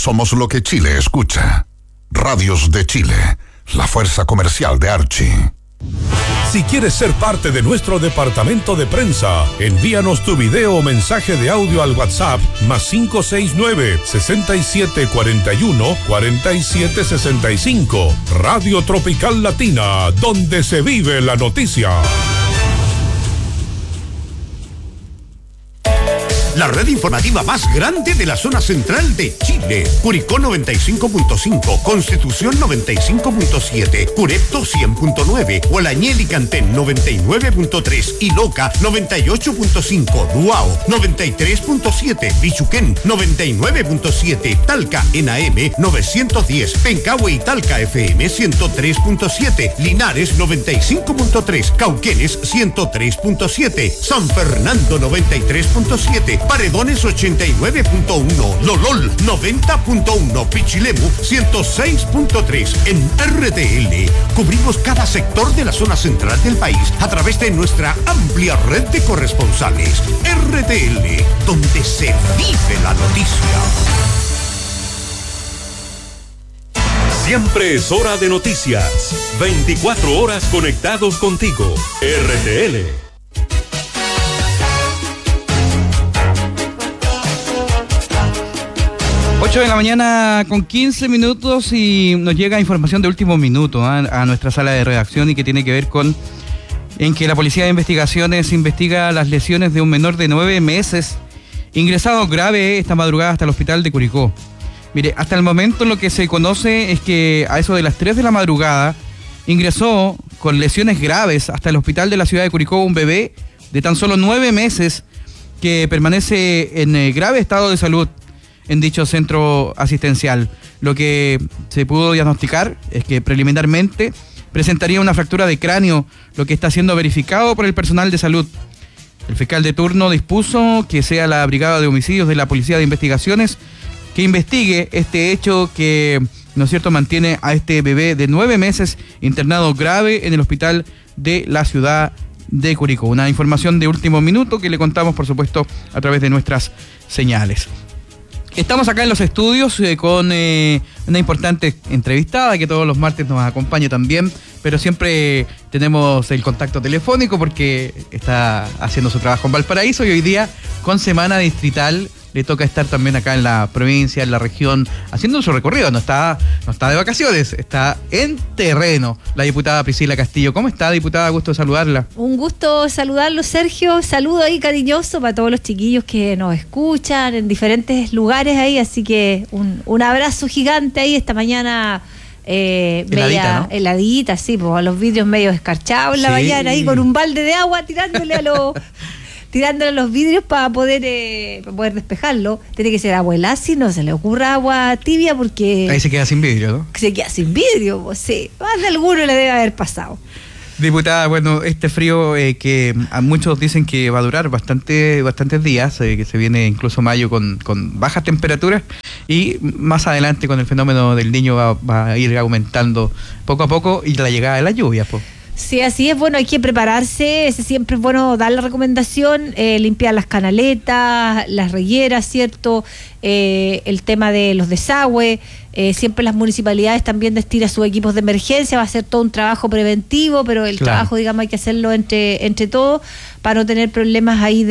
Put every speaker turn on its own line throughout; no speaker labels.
Somos lo que Chile escucha. Radios de Chile, la fuerza comercial de Archie.
Si quieres ser parte de nuestro departamento de prensa, envíanos tu video o mensaje de audio al WhatsApp +569 6741 4765. Radio Tropical Latina, donde se vive la noticia.
La red informativa más grande de la zona central de Chile. Curicó 95.5, Constitución 95.7, Curepto 100.9, Hualañel y Cantén 99.3 y Loca 98.5, Duao 93.7, Bichuquén 99.7, Talca en AM 910, Pencahue y Talca FM 103.7, Linares 95.3, Cauquenes 103.7, San Fernando 93.7, Paredones 89.1, Lolol 90.1, Pichilemu 106.3. En RTL cubrimos cada sector de la zona central del país a través de nuestra amplia red de corresponsales. RTL, donde se vive la noticia.
Siempre es hora de noticias. 24 horas conectados contigo. RTL.
8 de la mañana con 15 minutos y nos llega información de último minuto a nuestra sala de redacción y que tiene que ver con en que la Policía de Investigaciones investiga las lesiones de un menor de 9 meses ingresado grave esta madrugada hasta el hospital de Curicó. Mire, hasta el momento lo que se conoce es que a eso de las 3 de la madrugada ingresó con lesiones graves hasta el hospital de la ciudad de Curicó un bebé de tan solo 9 meses que permanece en grave estado de salud en dicho centro asistencial. Lo que se pudo diagnosticar es que preliminarmente presentaría una fractura de cráneo, lo que está siendo verificado por el personal de salud. El fiscal de turno dispuso que sea la Brigada de Homicidios de la Policía de Investigaciones que investigue este hecho que, ¿no es cierto?, mantiene a este bebé de 9 meses internado grave en el hospital de la ciudad de Curicó. Una información de último minuto que le contamos, por supuesto, a través de nuestras señales. Estamos acá en los estudios con una importante entrevistada que todos los martes nos acompaña también, pero siempre tenemos el contacto telefónico porque está haciendo su trabajo en Valparaíso y hoy día con semana distrital le toca estar también acá en la provincia, en la región, haciendo su recorrido. No está de vacaciones, está en terreno. La diputada Priscila Castillo. ¿Cómo está, diputada? Gusto de saludarla.
Un gusto saludarlo, Sergio. Saludo ahí cariñoso para todos los chiquillos que nos escuchan en diferentes lugares ahí. Así que un abrazo gigante ahí esta mañana.
Heladita, ¿no?
Heladita, sí, pues, a los vidrios medio escarchados en la mañana ahí con un balde de agua tirándole a los... tirándole a los vidrios para poder despejarlo. Tiene que ser agua helada, no se le ocurra agua tibia porque...
Ahí se queda sin vidrio, ¿no?
Se queda sin vidrio, pues sí. Más de alguno le debe haber pasado.
Diputada, bueno, este frío que a muchos dicen que va a durar bastantes días, que se viene incluso mayo con bajas temperaturas y más adelante con el fenómeno del Niño va a ir aumentando poco a poco y la llegada de las lluvias, pues.
Sí, así es. Bueno, hay que prepararse. Siempre es bueno dar la recomendación, limpiar las canaletas, las regueras, ¿cierto? El tema de los desagües. Siempre las municipalidades también destinan sus equipos de emergencia. Va a ser todo un trabajo preventivo, pero el trabajo, digamos, hay que hacerlo entre todos para no tener problemas ahí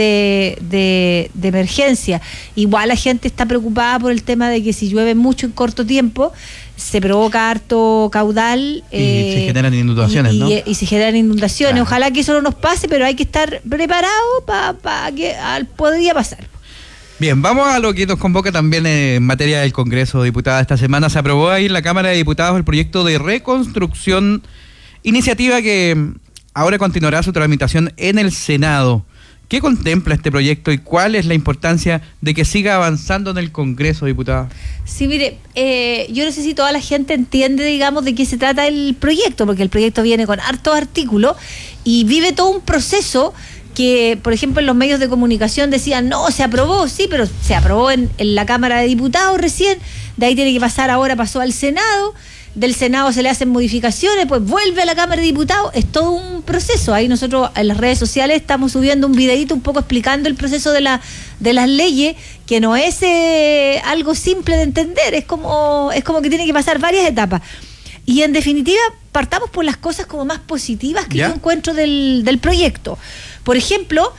de emergencia. Igual la gente está preocupada por el tema de que si llueve mucho en corto tiempo, se provoca harto caudal
y se generan inundaciones, ¿no?
Y se generan inundaciones.
Claro.
Ojalá que eso no nos pase, pero hay que estar preparado para que podría pasar.
Bien, vamos a lo que nos convoca también en materia del Congreso, diputada. Esta semana se aprobó ahí en la Cámara de Diputados el proyecto de reconstrucción, iniciativa que ahora continuará su tramitación en el Senado. ¿Qué contempla este proyecto y cuál es la importancia de que siga avanzando en el Congreso, diputada?
Sí, mire, yo no sé si toda la gente entiende, digamos, de qué se trata el proyecto, porque el proyecto viene con hartos artículos y vive todo un proceso que, por ejemplo, en los medios de comunicación decían, no, se aprobó, sí, pero se aprobó en la Cámara de Diputados recién, de ahí tiene que pasar ahora, pasó al Senado, del Senado se le hacen modificaciones, pues vuelve a la Cámara de Diputados, es todo un proceso. Ahí nosotros en las redes sociales estamos subiendo un videíto un poco explicando el proceso de las leyes, que no es algo simple de entender, es como que tiene que pasar varias etapas. Y en definitiva, partamos por las cosas como más positivas que yo encuentro del proyecto. Por ejemplo,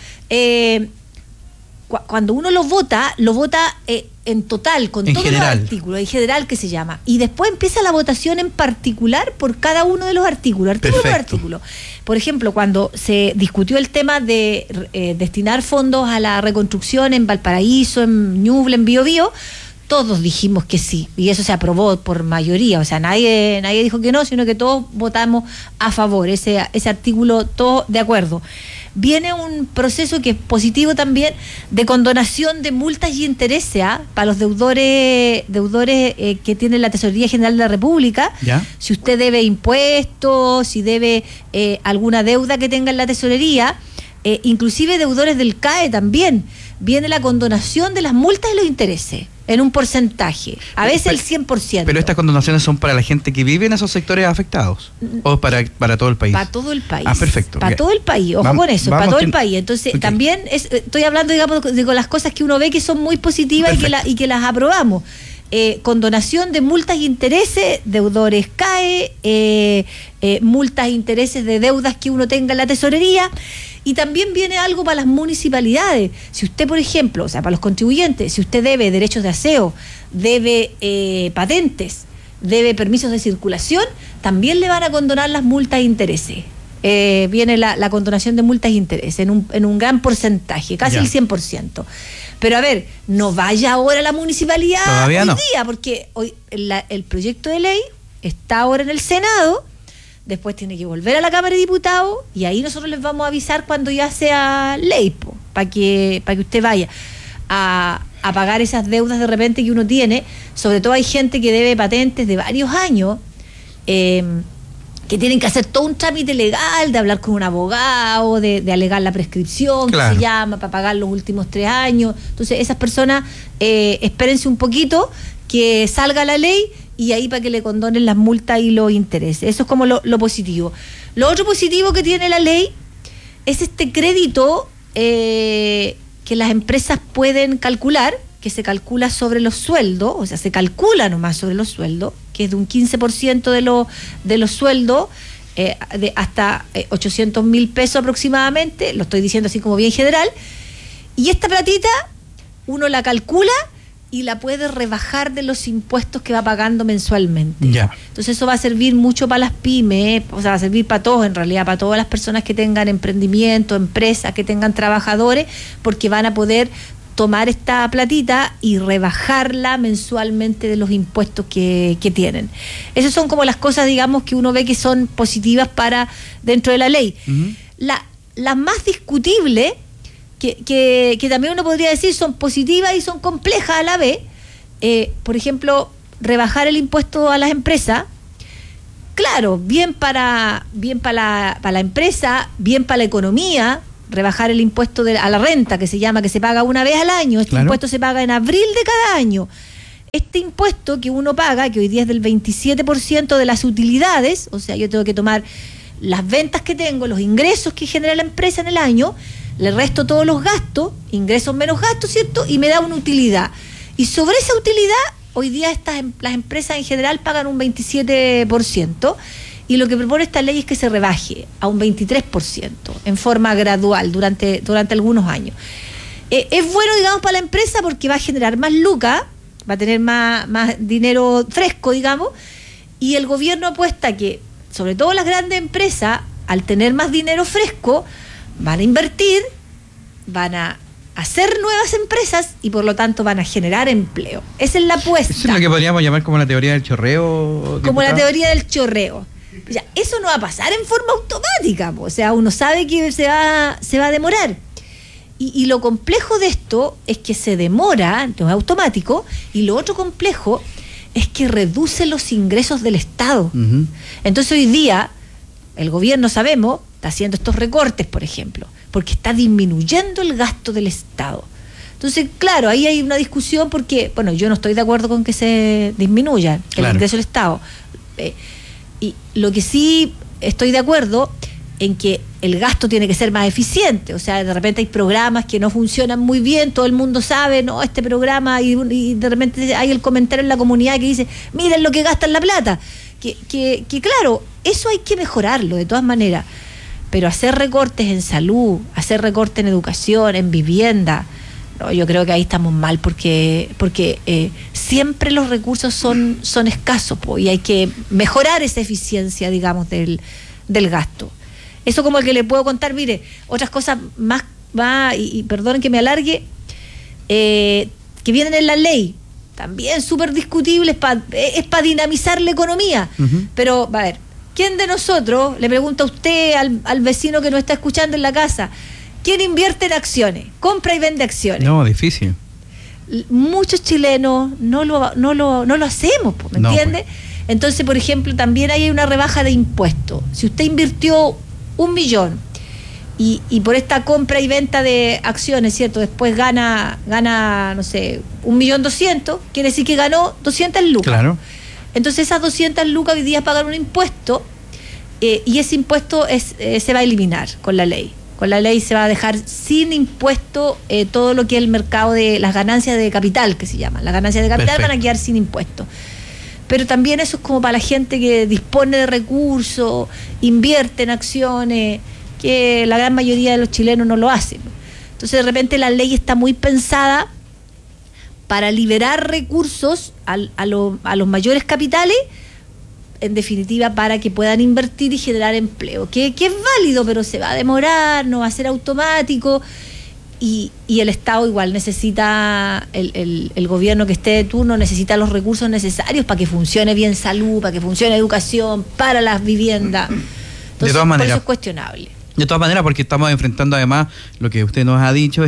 cuando uno lo vota en total, con todos los artículos, en general que se llama, y después empieza la votación en particular por cada uno de los artículos, artículo. Por ejemplo, cuando se discutió el tema de destinar fondos a la reconstrucción en Valparaíso, en Ñuble, en Biobío, todos dijimos que sí, y eso se aprobó por mayoría, o sea, nadie dijo que no, sino que todos votamos a favor, ese artículo, todos de acuerdo. Viene un proceso que es positivo también de condonación de multas y intereses para los deudores que tiene la Tesorería General de la República. ¿Ya? Si usted debe impuestos, si debe alguna deuda que tenga en la tesorería, inclusive deudores del CAE también, viene la condonación de las multas y los intereses en un porcentaje, a veces el 100%.
¿Pero estas condonaciones son para la gente que vive en esos sectores afectados? ¿O para todo el país?
Para todo el país.
Ah, perfecto.
Para todo el país, ojo con eso, para todo el país. Entonces, también estoy hablando, digamos, de las cosas que uno ve que son muy positivas y que las aprobamos. Condonación de multas e intereses, deudores CAE, multas e intereses de deudas que uno tenga en la tesorería. Y también viene algo para las municipalidades. Si usted, por ejemplo, o sea, para los contribuyentes, si usted debe derechos de aseo, debe patentes, debe permisos de circulación, también le van a condonar las multas e intereses. Viene la condonación de multas e intereses en un gran porcentaje, casi el 100%. Pero a ver, no vaya ahora a la municipalidad todavía hoy día, porque hoy el proyecto de ley está ahora en el Senado. Después tiene que volver a la Cámara de Diputados y ahí nosotros les vamos a avisar cuando ya sea ley, para que usted vaya a pagar esas deudas de repente que uno tiene. Sobre todo hay gente que debe patentes de varios años, que tienen que hacer todo un trámite legal de hablar con un abogado, de alegar la prescripción, que se llama, para pagar los últimos 3 años. Entonces esas personas, espérense un poquito que salga la ley y ahí para que le condonen las multas y los intereses. Eso es como lo positivo. Lo otro positivo que tiene la ley es este crédito que las empresas pueden calcular, que se calcula sobre los sueldos, o sea, se calcula nomás sobre los sueldos, que es de un 15% de los sueldos, de hasta 800.000 pesos aproximadamente, lo estoy diciendo así como bien general, y esta platita uno la calcula y la puede rebajar de los impuestos que va pagando mensualmente. Entonces eso va a servir mucho para las pymes, o sea, va a servir para todos en realidad, para todas las personas que tengan emprendimiento, empresas, que tengan trabajadores, porque van a poder tomar esta platita y rebajarla mensualmente de los impuestos que tienen. Esas son como las cosas, digamos, que uno ve que son positivas para dentro de la ley. Uh-huh. La más discutible, que también uno podría decir son positivas y son complejas a la vez, por ejemplo, rebajar el impuesto a las empresas. Claro, bien para la empresa, bien para la economía, rebajar el impuesto a la renta, que se llama, que se paga una vez al año. Este impuesto se paga en abril de cada año. Este impuesto que uno paga, que hoy día es del 27% de las utilidades, o sea, yo tengo que tomar las ventas que tengo, los ingresos que genera la empresa en el año, le resto todos los gastos, ingresos menos gastos, ¿cierto? Y me da una utilidad. Y sobre esa utilidad, hoy día las empresas en general pagan un 27%, y lo que propone esta ley es que se rebaje a un 23% en forma gradual durante algunos años. Es bueno, digamos, para la empresa porque va a generar más lucas, va a tener más dinero fresco, digamos, y el gobierno apuesta que, sobre todo las grandes empresas, al tener más dinero fresco, van a invertir, van a hacer nuevas empresas y por lo tanto van a generar empleo. Esa es la apuesta.
Eso es lo que podríamos llamar como la teoría del chorreo,
como
diputado.
La teoría del chorreo. Ya, eso no va a pasar en forma automática, o sea, uno sabe que se va a demorar. Y lo complejo de esto es que se demora, no es automático, y lo otro complejo es que reduce los ingresos del Estado. Uh-huh. Entonces hoy día el gobierno, sabemos, está haciendo estos recortes, por ejemplo, porque está disminuyendo el gasto del Estado. Entonces, claro, ahí hay una discusión porque, bueno, yo no estoy de acuerdo con que se disminuya el ingreso del Estado. Y lo que sí estoy de acuerdo en que el gasto tiene que ser más eficiente. O sea, de repente hay programas que no funcionan muy bien, todo el mundo sabe, no, este programa, y de repente hay el comentario en la comunidad que dice, miren lo que gastan la plata. Que claro, eso hay que mejorarlo de todas maneras. Pero hacer recortes en salud, hacer recortes en educación, en vivienda, no, yo creo que ahí estamos mal porque siempre los recursos son escasos, y hay que mejorar esa eficiencia, digamos, del gasto. Eso como el que le puedo contar. Mire, otras cosas más y perdonen que me alargue, que vienen en la ley, también súper discutibles, es para dinamizar la economía. Uh-huh. Pero, a ver, ¿quién de nosotros, le pregunta a usted, al vecino que nos está escuchando en la casa, quién invierte en acciones, compra y vende acciones?
No, difícil.
Muchos chilenos no lo hacemos, ¿me entiende? Pues. Entonces, por ejemplo, también hay una rebaja de impuestos. Si usted invirtió 1 millón y por esta compra y venta de acciones, ¿cierto? Después gana, no sé, 1.200.000, quiere decir que ganó 200 lucas.
Claro.
Entonces esas 200 lucas hoy día pagan un impuesto, y ese impuesto se va a eliminar con la ley. Con la ley se va a dejar sin impuesto todo lo que es el mercado de las ganancias de capital, que se llaman. Las ganancias de capital Perfecto. Van a quedar sin impuesto. Pero también eso es como para la gente que dispone de recursos, invierte en acciones, que la gran mayoría de los chilenos no lo hacen. Entonces, de repente, la ley está muy pensada para liberar recursos a los mayores capitales, en definitiva, para que puedan invertir y generar empleo, que es válido, pero se va a demorar, no va a ser automático. Y el Estado igual necesita, el gobierno que esté de turno necesita los recursos necesarios para que funcione bien salud, para que funcione educación, para las viviendas. Entonces,
de todas maneras,
por eso es cuestionable.
De todas maneras, porque estamos enfrentando además lo que usted nos ha dicho,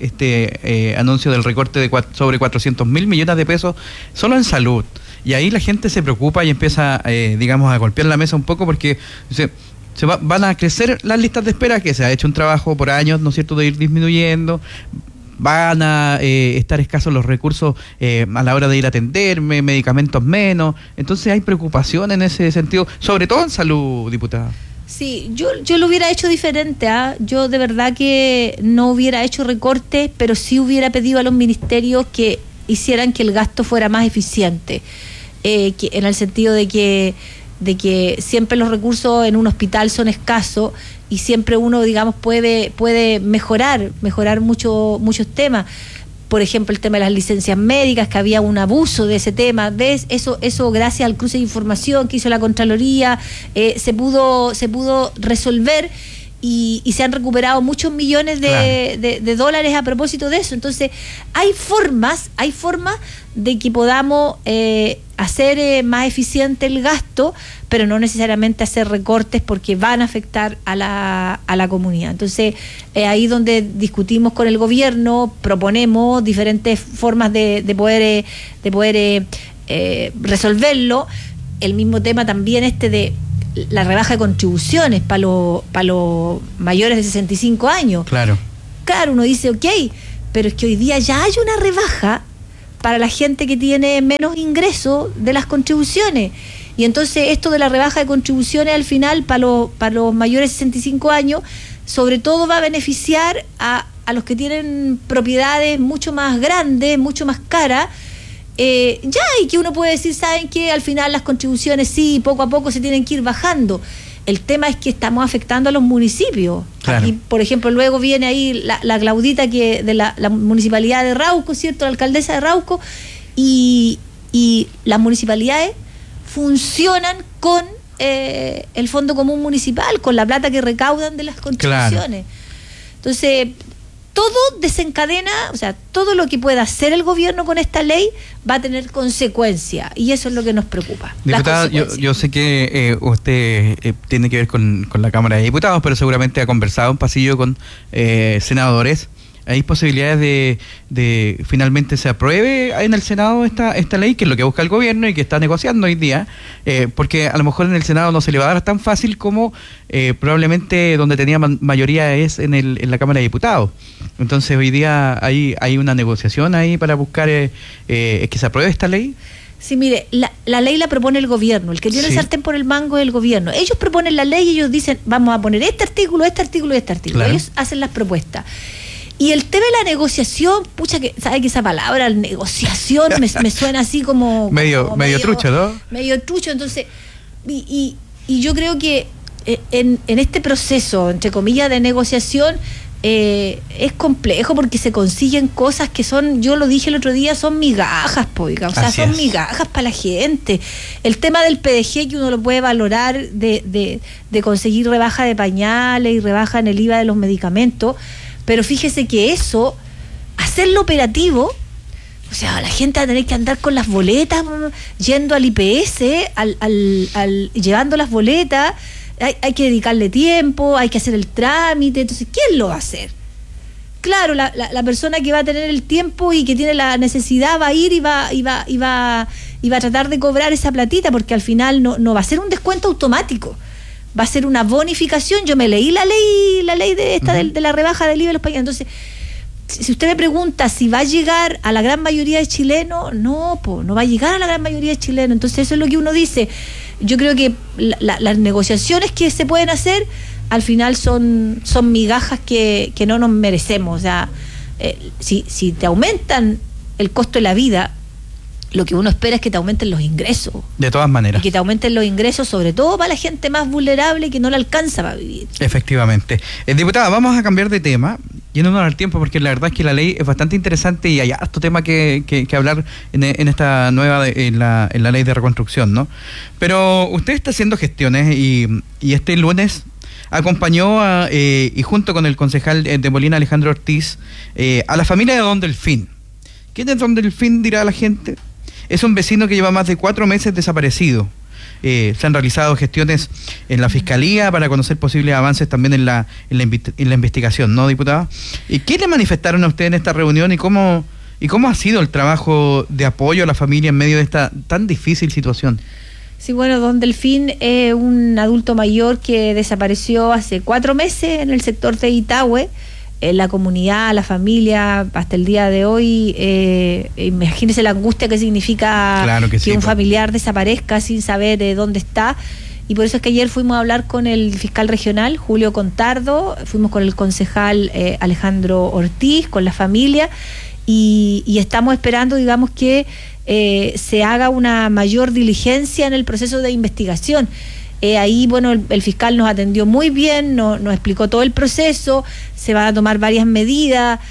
este anuncio del recorte de sobre 400.000 millones de pesos solo en salud. Y ahí la gente se preocupa y empieza, digamos, a golpear la mesa un poco porque van a crecer las listas de espera, que se ha hecho un trabajo por años, ¿no es cierto?, de ir disminuyendo. Van a estar escasos los recursos a la hora de ir a atenderme, medicamentos menos. Entonces hay preocupación en ese sentido, sobre todo en salud, diputada.
Sí, yo lo hubiera hecho diferente. Yo de verdad que no hubiera hecho recortes, pero sí hubiera pedido a los ministerios que hicieran que el gasto fuera más eficiente, que en el sentido de que siempre los recursos en un hospital son escasos y siempre uno, digamos, puede mejorar muchos temas. Por ejemplo, el tema de las licencias médicas, que había un abuso de ese tema. ¿Ves? Eso gracias al cruce de información que hizo la Contraloría, se pudo resolver y se han recuperado muchos millones de dólares a propósito de eso. Entonces, hay formas de que podamos hacer más eficiente el gasto, pero no necesariamente hacer recortes porque van a afectar a la comunidad. Entonces, ahí donde discutimos con el gobierno, proponemos diferentes formas de poder resolverlo. El mismo tema también de la rebaja de contribuciones para los mayores de 65 años.
Claro,
uno dice, ok, pero es que hoy día ya hay una rebaja para la gente que tiene menos ingresos de las contribuciones. Y entonces esto de la rebaja de contribuciones al final para los mayores de 65 años, sobre todo va a beneficiar a los que tienen propiedades mucho más grandes, mucho más caras, y que uno puede decir, ¿saben qué? Al final las contribuciones sí, poco a poco se tienen que ir bajando. El tema es que estamos afectando a los municipios.
Claro.
Aquí, por ejemplo, luego viene ahí la Claudita de la municipalidad de Rauco, ¿cierto? La alcaldesa de Rauco, y las municipalidades funcionan con el Fondo Común Municipal, con la plata que recaudan de las contribuciones. Claro. Entonces, todo desencadena, o sea, todo lo que pueda hacer el gobierno con esta ley va a tener consecuencias, y eso es lo que nos preocupa.
Diputada, yo sé que usted tiene que ver con la Cámara de Diputados, pero seguramente ha conversado en pasillo con senadores. ¿Hay posibilidades de finalmente se apruebe en el Senado esta ley, que es lo que busca el gobierno y que está negociando hoy día? Porque a lo mejor en el Senado no se le va a dar tan fácil como probablemente donde tenía mayoría es en la Cámara de Diputados. Entonces hoy día hay una negociación ahí para buscar que se apruebe esta ley.
Sí, mire, la ley la propone el gobierno, el que tiene el sartén por el mango es el gobierno. Ellos proponen la ley y ellos dicen, vamos a poner este artículo y este artículo. Claro. Ellos hacen las propuestas. Y el tema de la negociación, pucha, que sabe que esa palabra, negociación, me suena así como
medio trucho, ¿no?
Medio trucho, entonces, y yo creo que en este proceso, entre comillas, de negociación, es complejo porque se consiguen cosas que son, yo lo dije el otro día, son migajas, poiga, o sea, así son migajas para la gente. El tema del PDG, que uno lo puede valorar, de conseguir rebaja de pañales y rebaja en el IVA de los medicamentos, pero fíjese que eso, hacerlo operativo, o sea, la gente va a tener que andar con las boletas, yendo al IPS, llevando las boletas. Hay que dedicarle tiempo, hay que hacer el trámite, entonces, ¿quién lo va a hacer? Claro, la persona que va a tener el tiempo y que tiene la necesidad va a ir y va a tratar de cobrar esa platita, porque al final no va a ser un descuento automático, va a ser una bonificación. Yo me leí la ley de esta de la rebaja del IVA de los países. Entonces, si usted me pregunta si va a llegar a la gran mayoría de chilenos, no va a llegar a la gran mayoría de chilenos. Entonces, eso es lo que uno dice. Yo creo que las negociaciones que se pueden hacer al final son migajas que no nos merecemos. O sea, si te aumentan el costo de la vida, lo que uno espera es que te aumenten los ingresos.
De todas maneras.
Y que te aumenten los ingresos, sobre todo para la gente más vulnerable que no le alcanza para vivir.
Efectivamente. Diputada, vamos a cambiar de tema, yéndonos al tiempo, porque la verdad es que la ley es bastante interesante y hay harto tema que hablar en esta nueva, en la ley de reconstrucción, ¿no? Pero usted está haciendo gestiones y este lunes acompañó y junto con el concejal de Molina, Alejandro Ortiz, a la familia de Don Delfín. ¿Quién es Don Delfín?, dirá la gente. Es un vecino que lleva más de 4 meses desaparecido. Se han realizado gestiones en la Fiscalía para conocer posibles avances también en la investigación, ¿no, diputada? ¿Y qué le manifestaron a usted en esta reunión y cómo ha sido el trabajo de apoyo a la familia en medio de esta tan difícil situación?
Sí, bueno, Don Delfín es un adulto mayor que desapareció hace 4 meses en el sector de Itahue. La comunidad, la familia, hasta el día de hoy, imagínese la angustia que significa que un familiar desaparezca sin saber de dónde está. Y por eso es que ayer fuimos a hablar con el fiscal regional, Julio Contardo, fuimos con el concejal Alejandro Ortiz, con la familia, y estamos esperando, digamos, que se haga una mayor diligencia en el proceso de investigación. Ahí, bueno, el fiscal nos atendió muy bien, nos explicó todo el proceso, se van a tomar varias medidas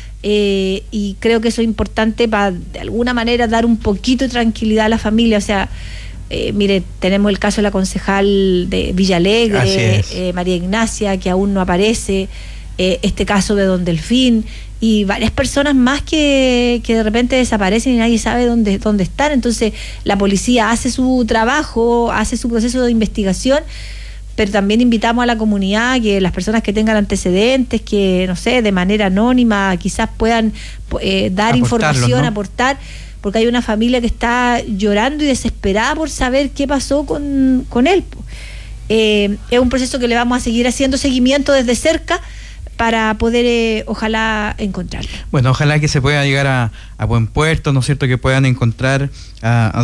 y creo que eso es importante para, de alguna manera, dar un poquito de tranquilidad a la familia. O sea, mire, tenemos el caso de la concejal de Villalegre, María Ignacia, que aún no aparece, este caso de Don Delfín, y varias personas más que de repente desaparecen y nadie sabe dónde están. Entonces la policía hace su trabajo, hace su proceso de investigación, pero también invitamos a la comunidad, que las personas que tengan antecedentes, que no sé, de manera anónima quizás puedan dar información, ¿no? Aportar, porque hay una familia que está llorando y desesperada por saber qué pasó con él. Es un proceso que le vamos a seguir haciendo seguimiento desde cerca para poder, ojalá, encontrarlo.
Bueno, ojalá que se pueda llegar a buen puerto, ¿no es cierto?, que puedan encontrar a